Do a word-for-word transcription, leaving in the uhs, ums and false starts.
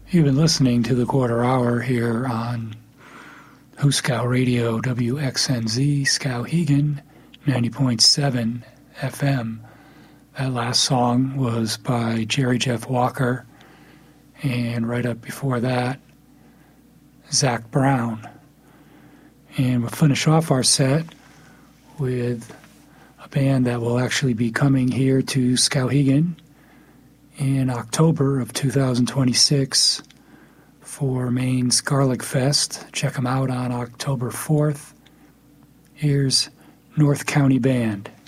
You've been listening to the Quarter Hour here on Huskow Radio, W X N Z, Skowhegan, ninety point seven F M. That last song was by Jerry Jeff Walker, and right up before that, Zach Brown. And we'll finish off our set with a band that will actually be coming here to Skowhegan in October of two thousand twenty-six for Maine's Garlic Fest. Check them out on October fourth. Here's North County Band.